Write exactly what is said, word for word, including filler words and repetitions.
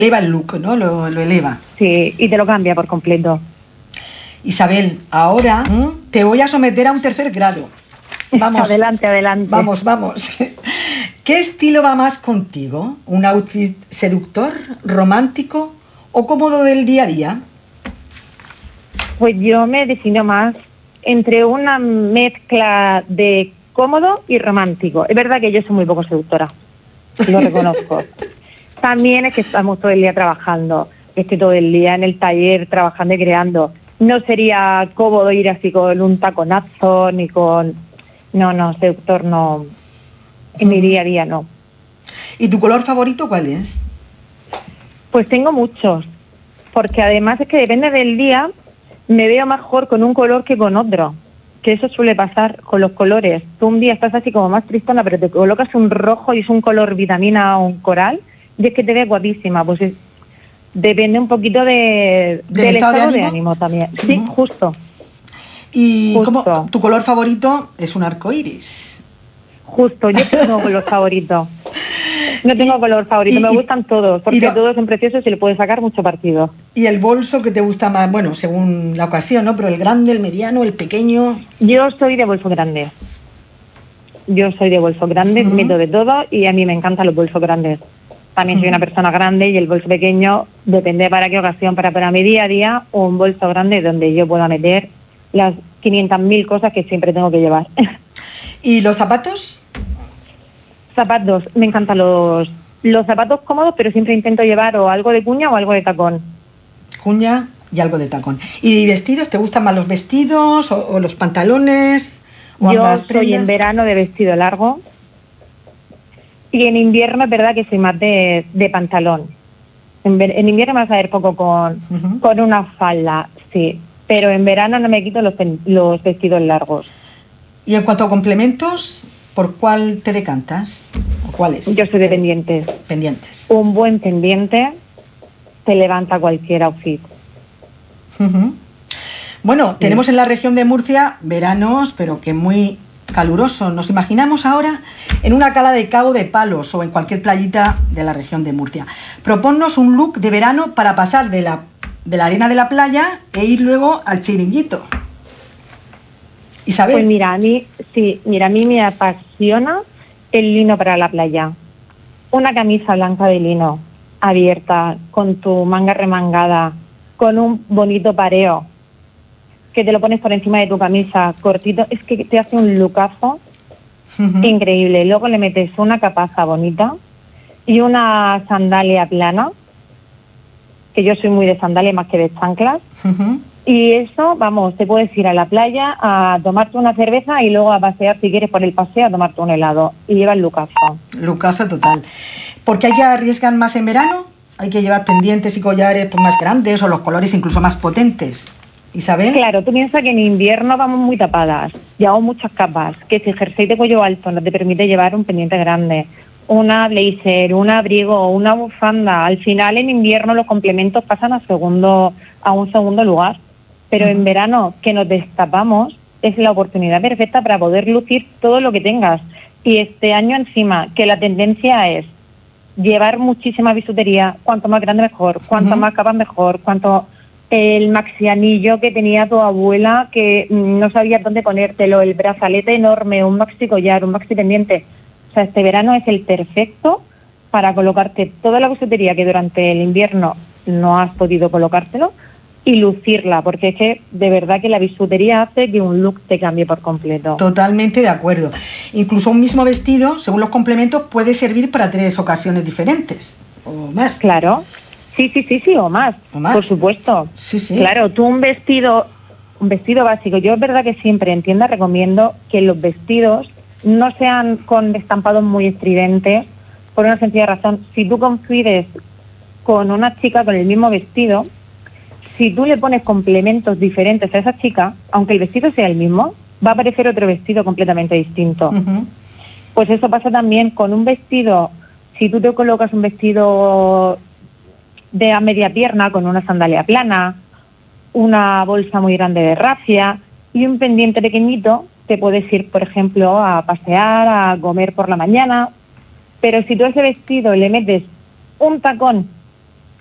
eleva el look, ¿no? Lo, lo eleva. Sí, y te lo cambia por completo. Isabel, ahora ¿m? te voy a someter a un tercer grado. Vamos. Adelante, adelante. Vamos, vamos. ¿Qué estilo va más contigo? ¿Un outfit seductor, romántico o cómodo del día a día? Pues yo me defino más entre una mezcla de cómodo y romántico. Es verdad que yo soy muy poco seductora, lo reconozco. También es que estamos todo el día trabajando, estoy todo el día en el taller trabajando y creando. No sería cómodo ir así con un taconazo ni con... No, no, seductor no. En mi día a día no. ¿Y tu color favorito cuál es? Pues tengo muchos, porque además es que depende del día, me veo mejor con un color que con otro, que eso suele pasar con los colores. Tú un día estás así como más tristona, pero te colocas un rojo y es un color vitamina o un coral, y es que te ves guapísima. Pues es, depende un poquito de, ¿Del del estado, estado de de ánimo? ánimo también. Sí, Uh-huh. justo. ¿Y Justo. cómo, tu color favorito es un arco iris? Justo, yo no tengo color favorito. No tengo Y- color favorito, y- me y- gustan todos, porque y lo- todos son preciosos y le puedes sacar mucho partido. ¿Y el bolso que te gusta más? Bueno, según la ocasión, ¿no? Pero el grande, el mediano, el pequeño. Yo soy de bolso grande. Yo soy de bolso grande, Ujú. meto de todo y a mí me encantan los bolsos grandes. También soy una persona grande y el bolso pequeño depende para qué ocasión, para, para mi día a día, o un bolso grande donde yo pueda meter las quinientas mil cosas que siempre tengo que llevar. ¿Y los zapatos? Zapatos, me encantan los, los zapatos cómodos, pero siempre intento llevar o algo de cuña o algo de tacón. Cuña y algo de tacón. ¿Y vestidos? ¿Te gustan más los vestidos o, o los pantalones? ¿O Yo ambas soy en prendas? verano de vestido largo y en invierno es verdad que soy más de, de pantalón. En, ver- en invierno me vas a ver poco con, Ujú. con una falda, sí, pero en verano no me quito los, pen- los vestidos largos. Y en cuanto a complementos, ¿por cuál te decantas? ¿O cuáles? Yo soy de pendientes. Pendientes. Un buen pendiente te levanta cualquier outfit. Ujú. Bueno, tenemos en la región de Murcia veranos, pero que muy calurosos. Nos imaginamos ahora en una cala de Cabo de Palos o en cualquier playita de la región de Murcia. Proponnos un look de verano para pasar de la, de la arena de la playa e ir luego al chiringuito. Isabel. Pues mira, a mí, sí, mira, a mí me apasiona el lino para la playa. Una camisa blanca de lino, abierta, con tu manga remangada, con un bonito pareo, que te lo pones por encima de tu camisa, cortito, es que te hace un lookazo Ujú. increíble. Luego le metes una capaza bonita y una sandalia plana, que yo soy muy de sandalia más que de chanclas. Ujú. Y eso, vamos, te puedes ir a la playa a tomarte una cerveza y luego a pasear, si quieres, por el paseo, a tomarte un helado. Y lleva el lucazo. Lucazo total. ¿Porque hay que arriesgar más en verano? ¿Hay que llevar pendientes y collares pues, más grandes o los colores incluso más potentes? Isabel. Claro, tú piensas que en invierno vamos muy tapadas, llevamos muchas capas, que si jersey de cuello alto no te permite llevar un pendiente grande, una blazer, un abrigo, una bufanda. Al final en invierno los complementos pasan a segundo, a un segundo lugar. Pero en verano, que nos destapamos, es la oportunidad perfecta para poder lucir todo lo que tengas. Y este año encima, que la tendencia es llevar muchísima bisutería, cuanto más grande mejor, cuanto Ujú. más capas mejor, cuanto el maxi anillo que tenía tu abuela, que mm, no sabías dónde ponértelo, el brazalete enorme, un maxi collar, un maxi pendiente. O sea, este verano es el perfecto para colocarte toda la bisutería que durante el invierno no has podido colocártelo, y lucirla, porque es que de verdad que la bisutería hace que un look te cambie por completo. Totalmente de acuerdo. Incluso un mismo vestido, según los complementos, puede servir para tres ocasiones diferentes o más. Claro, sí, sí, sí, sí, o más, O más. por supuesto. Sí, sí. Claro, tú un vestido, un vestido básico, yo es verdad que siempre en tienda recomiendo que los vestidos no sean con estampados muy estridentes, por una sencilla razón. Si tú coincides con una chica con el mismo vestido, si tú le pones complementos diferentes a esa chica, aunque el vestido sea el mismo, va a aparecer otro vestido completamente distinto. Ujú. Pues eso pasa también con un vestido. Si tú te colocas un vestido de a media pierna con una sandalia plana, una bolsa muy grande de rafia y un pendiente pequeñito, te puedes ir, por ejemplo, a pasear, a comer por la mañana. Pero si tú a ese vestido le metes un tacón